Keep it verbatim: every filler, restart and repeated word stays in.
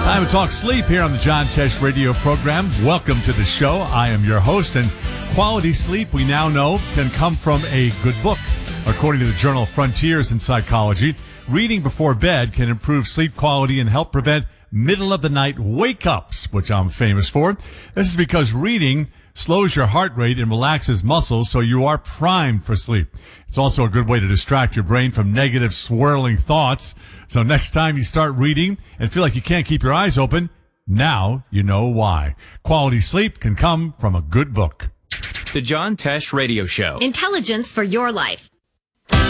Time to talk sleep here on the John Tesh radio program. Welcome to the show. I am your host, and quality sleep, we now know, can come from a good book. According to the journal Frontiers in Psychology, reading before bed can improve sleep quality and help prevent middle-of-the-night wake-ups, which I'm famous for. This is because reading slows your heart rate and relaxes muscles, so you are primed for sleep. It's also a good way to distract your brain from negative, swirling thoughts. So next time you start reading and feel like you can't keep your eyes open, now you know why. Quality sleep can come from a good book. The John Tesh Radio Show. Intelligence for your life.